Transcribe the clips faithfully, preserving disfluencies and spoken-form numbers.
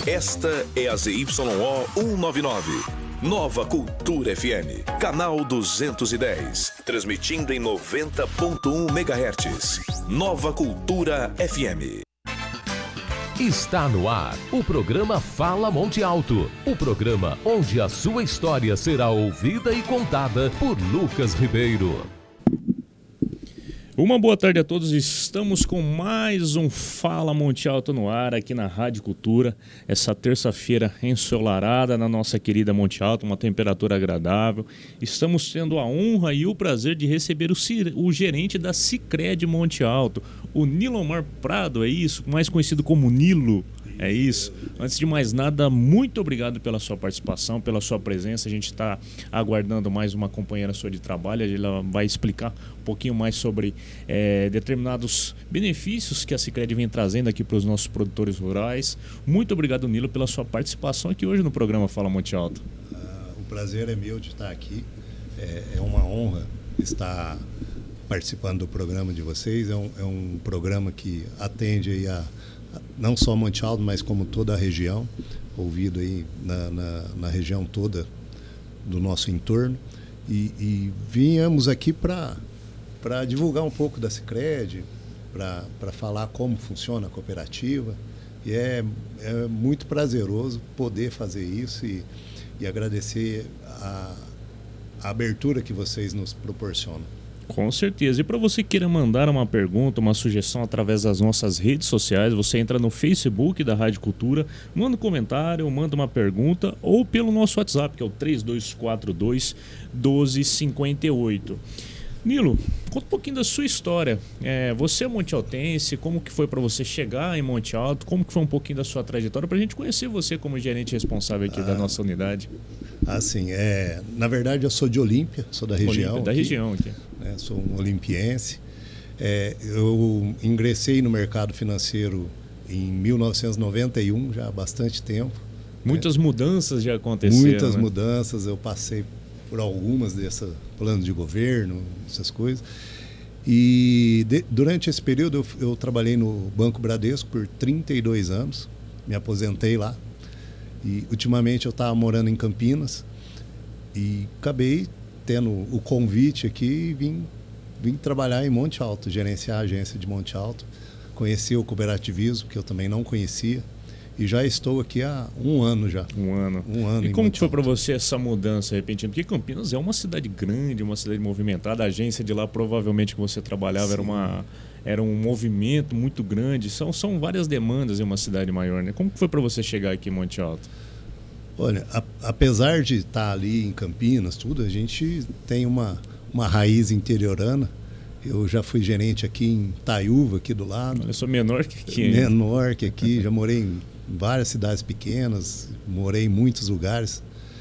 Esta é a Z Y O cento e noventa e nove. Nova Cultura F M, canal duzentos e dez, transmitindo em noventa ponto um megahertz. Nova Cultura F M. Está no ar o programa Fala Monte Alto, o programa onde a sua história será ouvida e contada por Lucas Ribeiro. Uma boa tarde a todos, estamos com mais um Fala Monte Alto no ar aqui na Rádio Cultura, essa terça-feira ensolarada na nossa querida Monte Alto, uma temperatura agradável. Estamos tendo a honra e o prazer de receber o, o gerente da Sicredi Monte Alto, o Nilomar Prado, é isso? Mais conhecido como Nilo. É isso. Antes de mais nada, muito obrigado pela sua participação, pela sua presença. A gente está aguardando mais uma companheira sua de trabalho. Ela vai explicar um pouquinho mais sobre é, determinados benefícios que a Sicredi vem trazendo aqui para os nossos produtores rurais. Muito obrigado, Nilo, pela sua participação aqui hoje no programa Fala Monte Alto. Ah, o prazer é meu de estar aqui. É, é uma honra estar participando do programa de vocês. É um, é um programa que atende aí a não só Monte Alto, mas como toda a região, ouvido aí na, na, na região toda do nosso entorno. E, e viemos aqui para para divulgar um pouco da Sicredi, para falar como funciona a cooperativa. E é, é muito prazeroso poder fazer isso e, e agradecer a, a abertura que vocês nos proporcionam. Com certeza. E para você que queira mandar uma pergunta, uma sugestão através das nossas redes sociais, você entra no Facebook da Rádio Cultura, manda um comentário, manda uma pergunta ou pelo nosso WhatsApp, que é o três dois quatro dois, um dois cinco oito. Nilo, conta um pouquinho da sua história. É, você é montealtense, como que foi para você chegar em Monte Alto, como que foi um pouquinho da sua trajetória, para a gente conhecer você como gerente responsável aqui ah, da nossa unidade. Assim, é, na verdade eu sou de Olímpia, sou da região. Olímpia, da aqui, região aqui. Né, sou um olimpiense. É, eu ingressei no mercado financeiro em mil novecentos e noventa e um, já há bastante tempo. Muitas né? mudanças já aconteceram. Muitas né? mudanças, eu passei por algumas desses planos de governo, essas coisas. E de, durante esse período eu, eu trabalhei no Banco Bradesco por trinta e dois anos, me aposentei lá. E ultimamente eu estava morando em Campinas e acabei tendo o convite aqui e vim, vim trabalhar em Monte Alto, gerenciar a agência de Monte Alto, conhecer o cooperativismo, que eu também não conhecia. E já estou aqui há um ano já. Um ano. Um ano. E como que foi para você essa mudança repentina? Porque Campinas é uma cidade grande, uma cidade movimentada. A agência de lá, provavelmente, que você trabalhava, era, uma, era um movimento muito grande. São, são várias demandas em uma cidade maior, né? Como que foi para você chegar aqui em Monte Alto? Olha, a, apesar de estar ali em Campinas, tudo, a gente tem uma, uma raiz interiorana. Eu já fui gerente aqui em Taiúva, aqui do lado. Eu sou menor que aqui. Menor que aqui, já morei em várias cidades pequenas, morei em muitos lugares.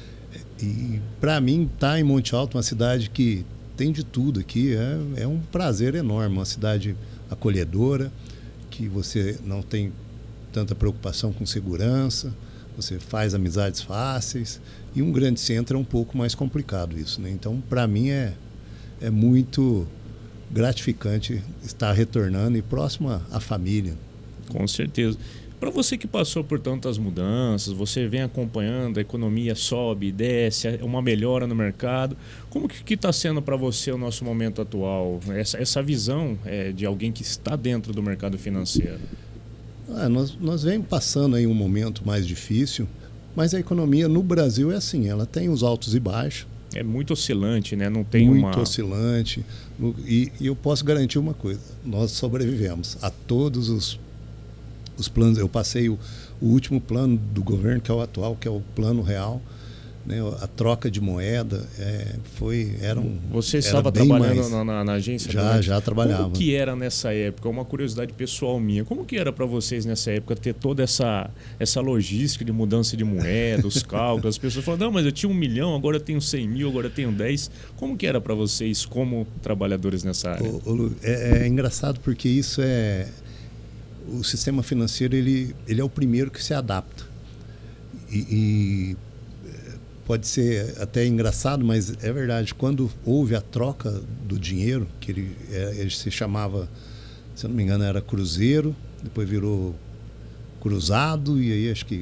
E para mim, estar em Monte Alto, uma cidade que tem de tudo aqui, é, é um prazer enorme. Uma cidade acolhedora, que você não tem tanta preocupação com segurança, você faz amizades fáceis. E um grande centro é um pouco mais complicado isso, né? Então, para mim, é, é muito gratificante estar retornando e próximo à, à família. Com certeza. Para você que passou por tantas mudanças, você vem acompanhando, a economia sobe, desce, é uma melhora no mercado. Como que está sendo para você o nosso momento atual? Essa, essa visão é, de alguém que está dentro do mercado financeiro? Ah, nós, nós vem passando aí um momento mais difícil, mas a economia no Brasil é assim, ela tem os altos e baixos. É muito oscilante, né? Não tem muito uma... Muito oscilante. E, e eu posso garantir uma coisa, nós sobrevivemos a todos os os planos. Eu passei o, o último plano do governo, que é o atual, que é o Plano Real, né? A troca de moeda é, foi, era um, Você era estava bem trabalhando mais... na, na, na agência? Já, também? já trabalhava. Como que era nessa época? Uma curiosidade pessoal minha. Como que era para vocês nessa época ter toda essa, essa logística de mudança de moeda, os cálculos? As pessoas falam, não, mas eu tinha um milhão, agora eu tenho cem mil, agora eu tenho dez. Como que era para vocês como trabalhadores nessa área? O, o, é, é engraçado porque isso é... O sistema financeiro ele, ele é o primeiro que se adapta. E, e pode ser até engraçado, mas é verdade. Quando houve a troca do dinheiro, que ele, ele se chamava, se eu não me engano, era Cruzeiro, depois virou Cruzado, e aí acho que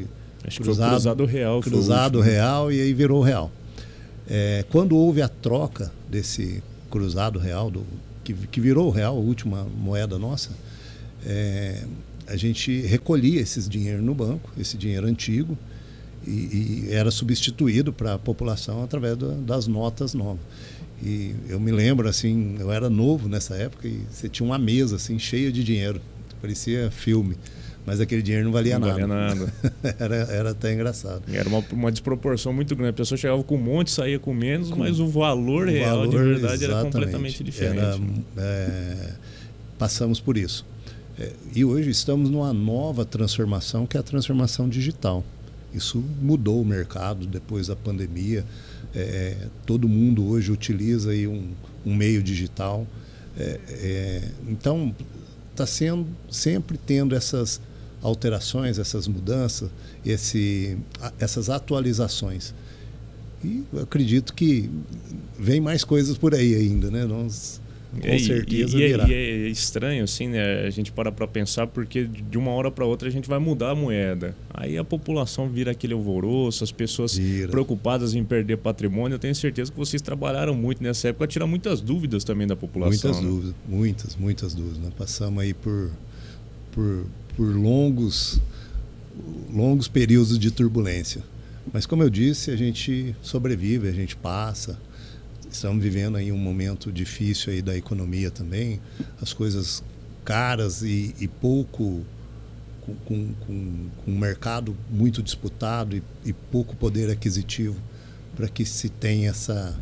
Acho que cruzado, foi o Cruzado Real. Cruzado Real e aí virou Real. É, quando houve a troca desse Cruzado Real, do, que, que virou o Real, a última moeda nossa, é, a gente recolhia esses dinheiros no banco, esse dinheiro antigo, e, e era substituído para a população através do, das notas novas. E eu me lembro, assim, eu era novo nessa época e você tinha uma mesa assim, cheia de dinheiro, parecia filme. Mas aquele dinheiro não valia não nada. Valia nada. era, era até engraçado. Era uma, uma desproporção muito grande. A pessoa chegava com um monte, saía com menos, com, mas o valor o real valor, de verdade era completamente diferente. Era, é, passamos por isso. É, e hoje estamos numa nova transformação, que é a transformação digital. Isso mudou o mercado depois da pandemia. É, todo mundo hoje utiliza aí um, um meio digital. É, é, então, está sendo sempre tendo essas alterações, essas mudanças, esse, essas atualizações. E eu acredito que vem mais coisas por aí ainda, né? Nós, com e, certeza e, virá. E é estranho, assim, né? A gente para para pensar, porque de uma hora para outra a gente vai mudar a moeda. Aí a população vira aquele alvoroço, as pessoas vira. preocupadas em perder patrimônio. Eu tenho certeza que vocês trabalharam muito nessa época a tirar muitas dúvidas também da população. Muitas né? dúvidas, muitas, muitas dúvidas. Nós passamos aí por, por, por longos, longos períodos de turbulência. Mas como eu disse, a gente sobrevive, a gente passa. Estamos vivendo aí um momento difícil aí da economia também, as coisas caras e, e pouco, com, com, com, com um mercado muito disputado e, e pouco poder aquisitivo para que se tenha essa,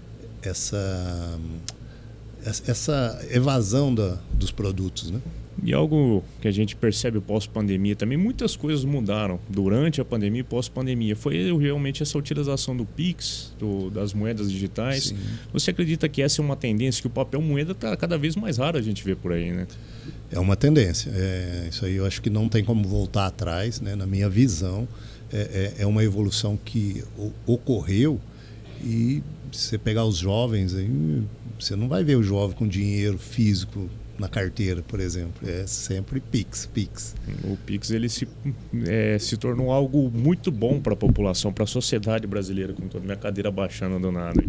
essa, essa evasão da, dos produtos, né? E algo que a gente percebe pós-pandemia também, muitas coisas mudaram durante a pandemia e pós-pandemia. Foi realmente essa utilização do Pix, do, das moedas digitais. Sim. Você acredita que essa é uma tendência, que o papel moeda está cada vez mais raro a gente ver por aí, né? É uma tendência. É, isso aí eu acho que não tem como voltar atrás, né? Na minha visão, é, é, é uma evolução que ocorreu e se você pegar os jovens, aí, você não vai ver o jovem com dinheiro físico na carteira, por exemplo. É sempre Pix, Pix. O Pix ele se, é, se tornou algo muito bom para a população, para a sociedade brasileira, com toda minha cadeira baixando do nada.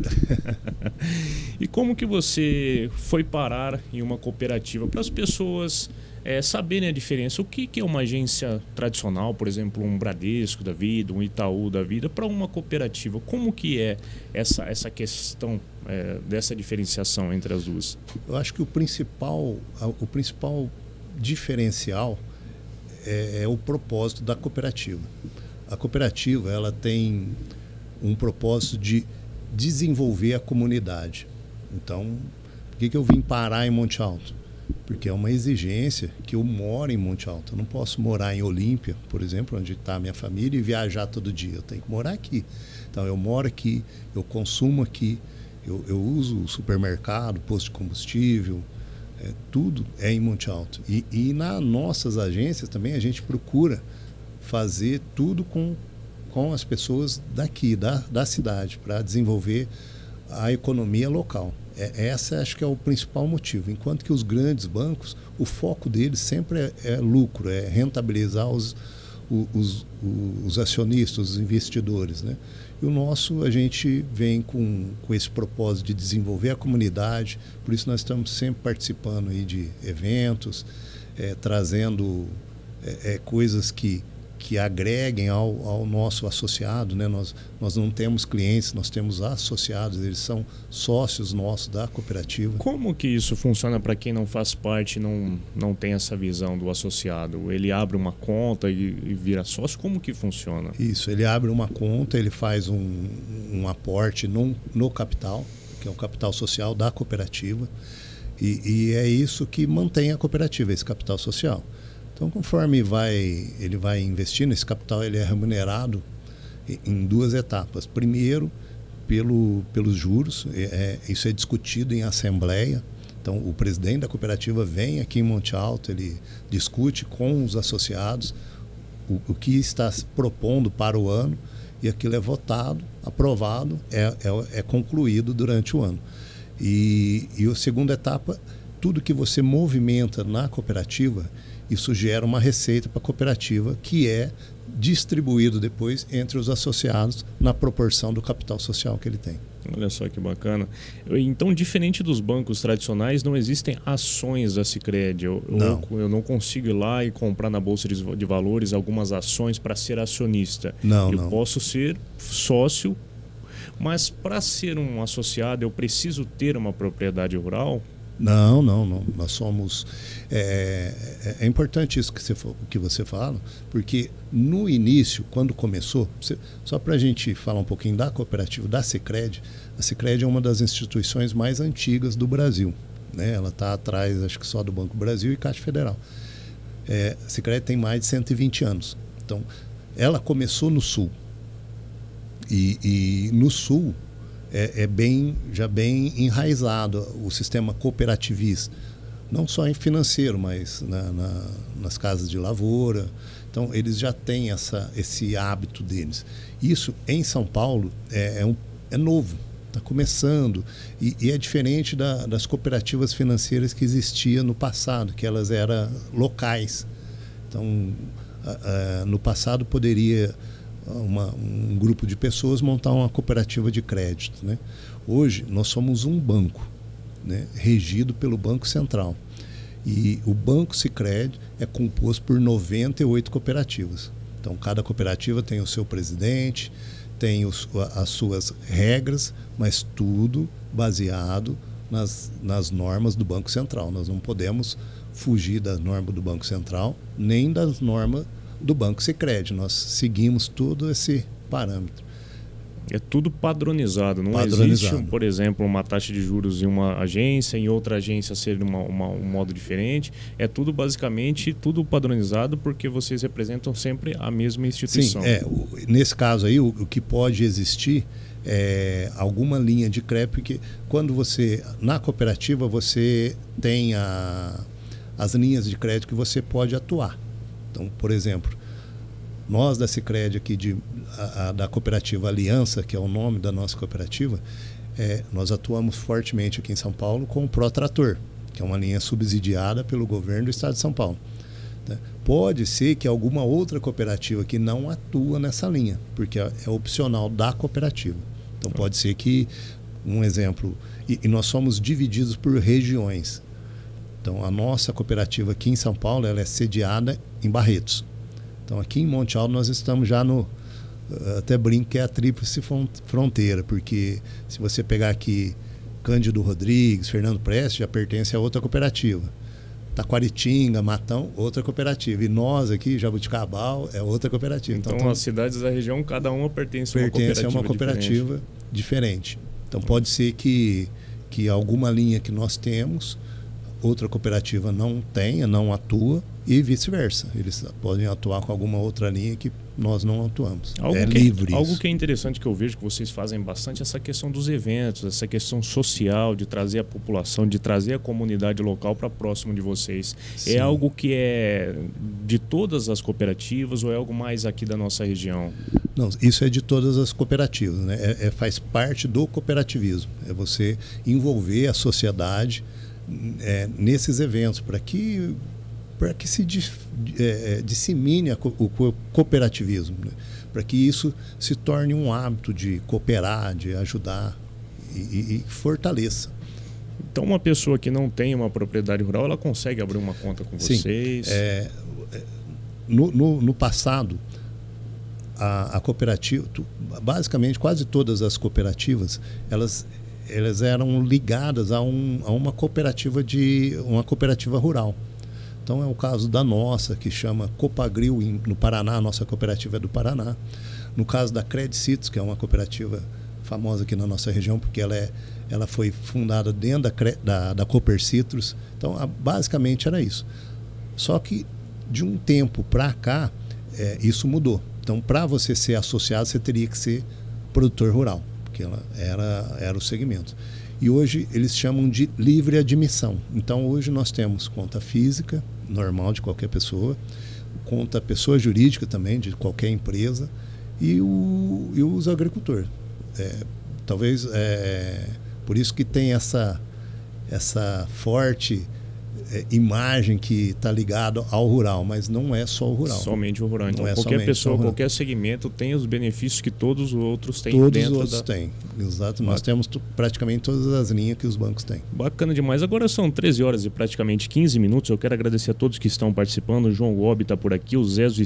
E como que você foi parar em uma cooperativa para as pessoas é, saberem a diferença? O que, que é uma agência tradicional, por exemplo, um Bradesco da vida, um Itaú da vida, para uma cooperativa? Como que é essa, essa questão é, dessa diferenciação entre as duas? Eu acho que o principal, o principal diferencial é, é o propósito da cooperativa. A cooperativa ela tem um propósito de desenvolver a comunidade. Então, por que, que eu vim parar em Monte Alto? Porque é uma exigência que eu moro em Monte Alto. Eu não posso morar em Olímpia, por exemplo, onde está a minha família, e viajar todo dia. Eu tenho que morar aqui. Então, eu moro aqui, eu consumo aqui, eu, eu uso o supermercado, posto de combustível, é, tudo é em Monte Alto. E, e nas nossas agências também a gente procura fazer tudo com, com as pessoas daqui, da, da cidade, para desenvolver a economia local. É, essa acho que é o principal motivo. Enquanto que os grandes bancos, o foco deles sempre é, é lucro, é rentabilizar os, os, os acionistas, os investidores, né? E o nosso, a gente vem com, com esse propósito de desenvolver a comunidade, por isso nós estamos sempre participando aí de eventos, é, trazendo é, é, coisas que, que agreguem ao, ao nosso associado, né? Nós, nós não temos clientes, nós temos associados, eles são sócios nossos da cooperativa. Como que isso funciona para quem não faz parte, não, não tem essa visão do associado? Ele abre uma conta e, e vira sócio? Como que funciona? Isso, ele abre uma conta, ele faz um, um aporte no, no capital, que é o capital social da cooperativa, e, e é isso que mantém a cooperativa, esse capital social. Então, conforme vai, ele vai investindo, esse capital ele é remunerado em duas etapas. Primeiro, pelo, pelos juros, é, é, isso é discutido em assembleia. Então, o presidente da cooperativa vem aqui em Monte Alto, ele discute com os associados o, o que está propondo para o ano e aquilo é votado, aprovado, é, é, é concluído durante o ano. E, e a segunda etapa, tudo que você movimenta na cooperativa, isso gera uma receita para a cooperativa que é distribuído depois entre os associados na proporção do capital social que ele tem. Olha só que bacana. Então, diferente dos bancos tradicionais, não existem ações da Sicredi. Eu não, eu, eu não consigo ir lá e comprar na Bolsa de, de Valores algumas ações para ser acionista. Não, eu não. posso ser sócio, mas para ser um associado eu preciso ter uma propriedade rural? Não, não, não. Nós somos... É, é, é importante isso que você, que você fala, porque no início, quando começou, você, só para a gente falar um pouquinho da cooperativa, da Sicredi, a Sicredi é uma das instituições mais antigas do Brasil. Né? Ela está atrás, acho que só do Banco Brasil e Caixa Federal. É, a Sicredi tem mais de cento e vinte anos. Então, ela começou no Sul. E, e no Sul... É, é bem, já bem enraizado o sistema cooperativista, não só em financeiro, mas na, na, nas casas de lavoura. Então, eles já têm essa, esse hábito deles. Isso, em São Paulo, é, é, um, é novo, está começando. E, e é diferente da, das cooperativas financeiras que existiam no passado, que elas eram locais. Então, a, a, no passado poderia... Uma, um grupo de pessoas montar uma cooperativa de crédito. Né? Hoje nós somos um banco, né? Regido pelo Banco Central. E o Banco Sicredi é composto por noventa e oito cooperativas. Então cada cooperativa tem o seu presidente, tem os, as suas regras, mas tudo baseado nas, nas normas do Banco Central. Nós não podemos fugir das normas do Banco Central, nem das normas do Banco Sicredi. Nós seguimos todo esse parâmetro. É tudo padronizado, não padronizado. Existe, por exemplo, uma taxa de juros em uma agência, em outra agência ser uma, uma, um modo diferente. É tudo basicamente tudo padronizado porque vocês representam sempre a mesma instituição. Sim, é, o, nesse caso aí o, o que pode existir é alguma linha de crédito, porque quando você, na cooperativa, você tem a, as linhas de crédito que você pode atuar. Então, por exemplo, nós da Sicredi aqui, de, a, a, da cooperativa Aliança, que é o nome da nossa cooperativa, é, nós atuamos fortemente aqui em São Paulo com o Protrator, que é uma linha subsidiada pelo governo do estado de São Paulo. Né? Pode ser que alguma outra cooperativa que não atua nessa linha, porque é, é opcional da cooperativa. Então pode ser que, um exemplo, e, e nós somos divididos por regiões. Então, a nossa cooperativa aqui em São Paulo, ela é sediada em Barretos. Então, aqui em Monte Alto, nós estamos já no... Até brinco que é a tríplice fronteira, porque se você pegar aqui Cândido Rodrigues, Fernando Prestes, já pertence a outra cooperativa. Taquaritinga, Matão, outra cooperativa. E nós aqui, Jabuticabal, é outra cooperativa. Então, então as cidades da região, cada uma pertence, pertence a uma cooperativa, a uma cooperativa diferente. diferente. Então, pode ser que, que alguma linha que nós temos... outra cooperativa não tenha, não atua, e vice-versa. Eles podem atuar com alguma outra linha que nós não atuamos. Algo é que, livre algo isso. que é interessante que eu vejo que vocês fazem bastante é essa questão dos eventos, essa questão social, de trazer a população, de trazer a comunidade local para próximo de vocês. Sim. É algo que é de todas as cooperativas ou é algo mais aqui da nossa região? Não, isso é de todas as cooperativas, né? É, é, faz parte do cooperativismo. É você envolver a sociedade É, nesses eventos, para que, para que se dis, é, dissemine a, o, o cooperativismo, né? Para que isso se torne um hábito de cooperar, de ajudar e, e, e fortaleça. Então, uma pessoa que não tem uma propriedade rural, ela consegue abrir uma conta com Sim, vocês? É, no, no, no passado, a, a cooperativa, basicamente quase todas as cooperativas, elas elas eram ligadas a, um, a uma cooperativa de uma cooperativa rural. Então é o caso da nossa, que chama Copagril em, no Paraná, a nossa cooperativa é do Paraná. No caso da Credicitos, que é uma cooperativa famosa aqui na nossa região, porque ela, é, ela foi fundada dentro da, da, da Copercitrus. Então a, basicamente era isso. Só que de um tempo para cá, é, isso mudou. Então para você ser associado, você teria que ser produtor rural, porque ela era, era o segmento. E hoje eles chamam de livre admissão. Então hoje nós temos conta física, normal de qualquer pessoa, conta pessoa jurídica também, de qualquer empresa, e, o, e os agricultores. É, talvez é por isso que tem essa, essa forte é, imagem que está ligado ao rural, mas não é só o rural. Somente o rural. Então, é qualquer pessoa, qualquer segmento tem os benefícios que todos os outros têm todos dentro os outros da... têm, exato. Nós temos praticamente todas as linhas que os bancos têm. Bacana demais. Agora são treze horas e praticamente quinze minutos. Eu quero agradecer a todos que estão participando. O João Gobi está por aqui, o Zezo